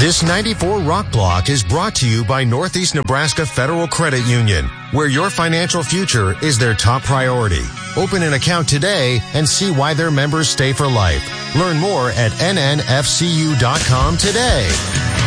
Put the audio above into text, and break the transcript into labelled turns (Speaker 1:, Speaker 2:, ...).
Speaker 1: This 94 Rock Block is brought to you by Northeast Nebraska Federal Credit Union, where your financial future is their top priority. Open an account today and see why their members stay for life. Learn more at nnfcu.com today.